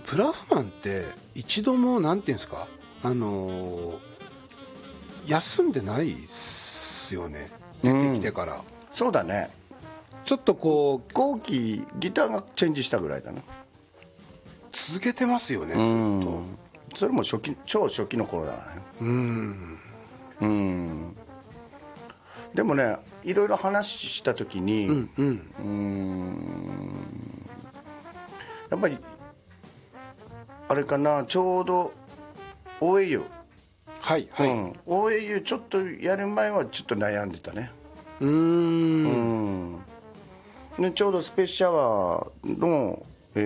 ブラフマンって一度もなんていうんですか、休んでないっすよね、出てきてから。 そうだね。 ちょっとこう後期ギターがチェンジしたぐらいだな。 続けてますよね、ずっと。 それも超初期の頃だね。でもね、いろいろ話した時に、やっぱりあれかな、ちょうど OAU、 はいはい、 OAU ちょっとやる前はちょっと悩んでたね。でちょうどスペースシャワーの、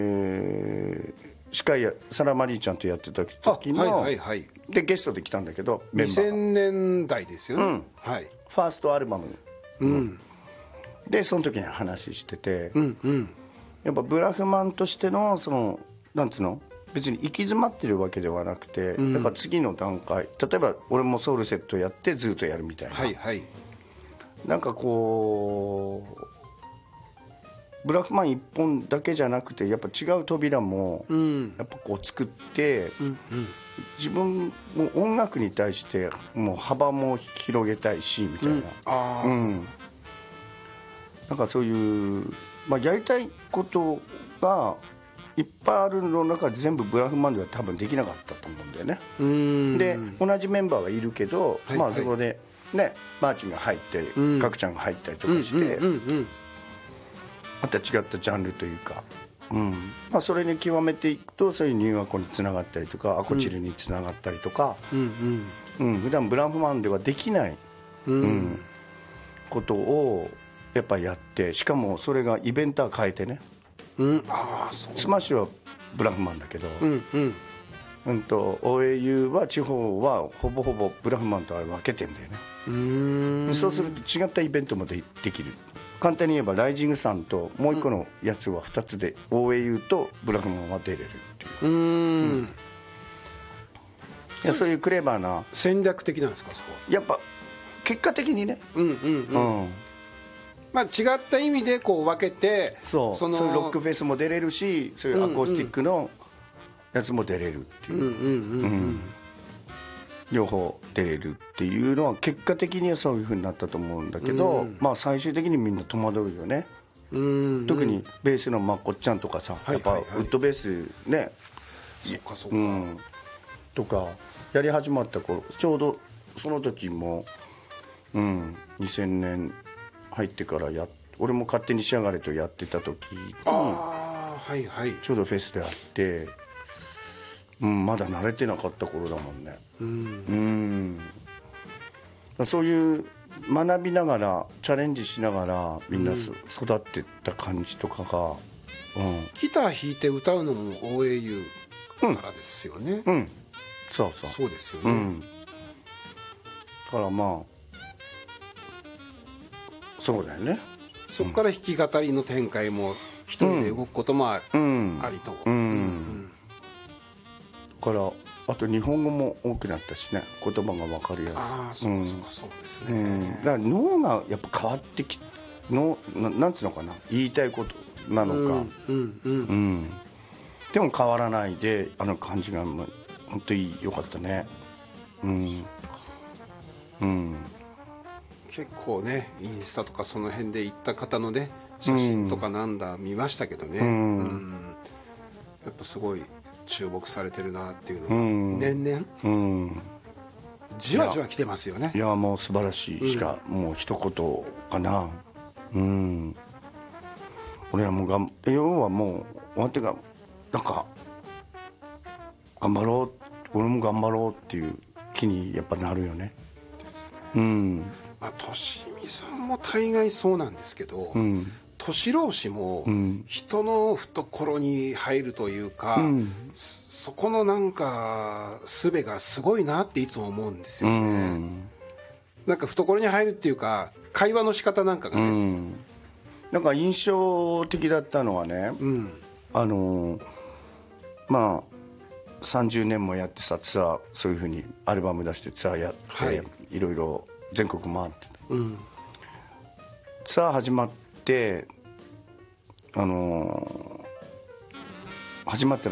司会サラ・マリーちゃんとやってた時の、でゲストで来たんだけど、メンバー 2000年代ですよね、はい、 ファーストアルバム、でその時に話してて、やっぱブラフマンとしてのそのなんつうの、別に行き詰まってるわけではなくて、だから次の段階、例えば俺もソウルセットやってずっとやるみたいな、なんかこうブラフマン一本だけじゃなくて、やっぱ違う扉もやっぱこう作って、自分も音楽に対してもう幅も広げたいしみたいな、なんかそういう、やりたいことがいっぱいあるの中で全部ブラフマンでは多分できなかったと思うんだよね。で同じメンバーはいるけど、そこでねマーチンが入って、角ちゃんが入ったりとかして、また違ったジャンルというか、それに極めていくと、そういうニューアコにつながったりとか、アコチルにつながったりとか、普段ブラフマンではできない、ことをやっぱりやって、しかもそれがイベンター変えてね、スマッシュはブラフマンだけど、OAU は地方はほぼほぼブラフマンとは分けてんだよね。そうすると違ったイベントもできる。簡単に言えばライジングさんともう一個のやつは2つで OAU とブラフマンは出れるっていう、いやそういうクレバーな戦略的なんですか、そこやっぱ結果的にね、 違った意味でこう分けて、 そういうロックフェスも出れるし、そういうアコースティックのやつも出れるっていう、両方出れるっていうのは結果的にはそういう風になったと思うんだけど、最終的にみんな戸惑うよね。特にベースのまこっちゃんとかさ、やっぱウッドベースね、とかやり始まった頃、ちょうどその時も、2000年入ってから俺も勝手に仕上がれとやってた時に、ちょうどフェスであって、まだ慣れてなかった頃だもんね。そういう学びながらチャレンジしながらみんな育ってった感じとかが、 ギター弾いて歌うのも OAU からですよね。 そうですよね。 だからそうだよね。 そこから弾き語りの展開も一人で動くこともありと。 だからあと日本語も多くなったしね、言葉が分かりやすい。 そうですね。 だから脳がやっぱ変わってきなんつうのかな、言いたいことなのか、でも変わらないで、あの感じが本当に良かったね。 結構ね、インスタとかその辺で行った方のね写真とかなんだ見ましたけどね、やっぱすごい注目されてるなっていうのが年々じわじわ来てますよね。 いやもう素晴らしいしか、もう一言かな。俺らも要はもう終わってからなんか頑張ろう、俺も頑張ろうっていう気にやっぱなるよね。 としみさんも大概そうなんですけど、年老子も人の懐に入るというか、そこのなんか術がすごいなっていつも思うんですよね。なんか懐に入るっていうか、会話の仕方なんかがね、 なんか印象的だったのはね、30年もやってさ、ツアーそういう風にアルバム出してツアーやって、いろいろ全国回ってた、ツアー始まって始まったら